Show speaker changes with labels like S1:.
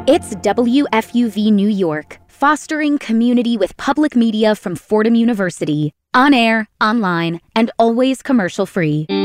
S1: It's WFUV New York, fostering community with public media from Fordham University. On air, online, and always commercial-free.